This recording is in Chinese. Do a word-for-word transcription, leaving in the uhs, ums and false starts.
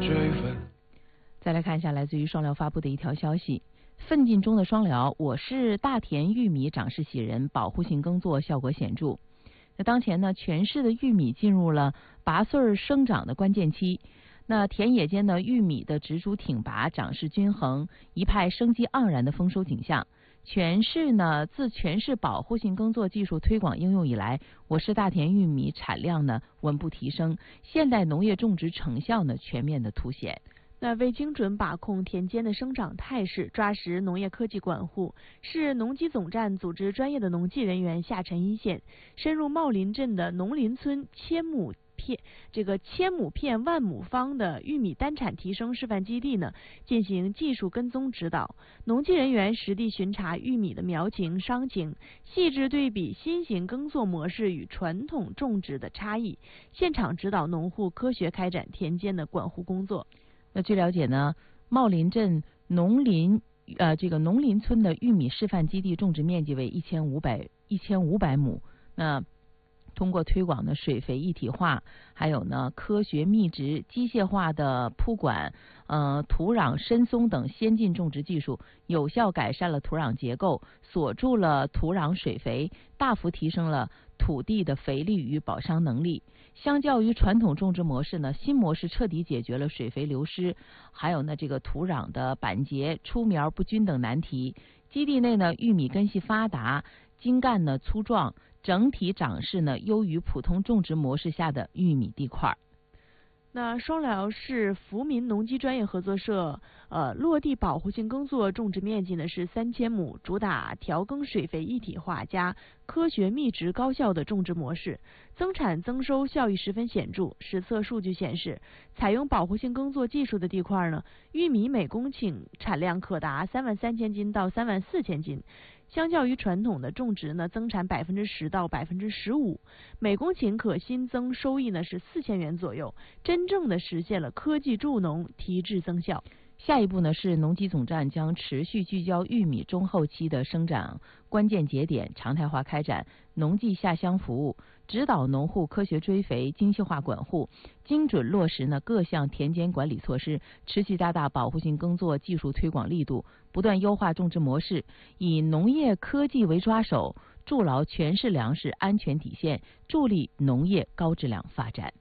追问。 再来看一下来自于双辽发布的一条消息：奋进中的双辽，我市大田玉米长势喜人，保护性耕作效果显著。那当前呢，全市的玉米进入了拔穗生长的关键期。那田野间呢，玉米的植株挺拔，长势均衡，一派生机盎然的丰收景象。全市呢，自全市保护性耕作技术推广应用以来，我市大田玉米产量呢稳步提升，现代农业种植成效呢全面的凸显。 那为精准把控田间的生长态势，抓实农业科技管护，市农机总站组织专业的农技人员下沉一线，深入茂林镇的农林村千亩片这个千亩片万亩方的玉米单产提升示范基地呢，进行技术跟踪指导。农技人员实地巡查玉米的苗情、伤情，细致对比新型耕作模式与传统种植的差异，现场指导农户科学开展田间的管护工作。 那据了解呢，茂林镇农林呃这个农林村的玉米示范基地种植面积为一千五百一千五百亩。那通过推广的水肥一体化，还有呢科学密植、机械化的铺管、呃土壤深松等先进种植技术，有效改善了土壤结构，锁住了土壤水肥，大幅提升了土地的肥力与保墒能力。相较于传统种植模式呢，新模式彻底解决了水肥流失，还有呢这个土壤的板结、出苗不均等难题。基地内呢，玉米根系发达，茎干呢粗壮，整体长势呢优于普通种植模式下的玉米地块。 那双辽市福民农机专业合作社呃落地保护性耕作种植面积呢是三千亩，主打调耕水肥一体化加科学密植高效的种植模式，增产增收效益十分显著。实测数据显示，采用保护性耕作技术的地块呢，玉米每公顷产量可达三万三千斤到三万四千斤。相较于传统的种植呢，增产百分之十到百分之十五，每公顷可新增收益呢是四千元左右，真正的实现了科技助农，提质增效。 下一步呢，是农机总站将持续聚焦玉米中后期的生长关键节点，常态化开展农技下乡服务，指导农户科学追肥、精细化管护，精准落实呢各项田间管理措施，持续加大保护性耕作技术推广力度，不断优化种植模式，以农业科技为抓手，筑牢全市粮食安全底线，助力农业高质量发展。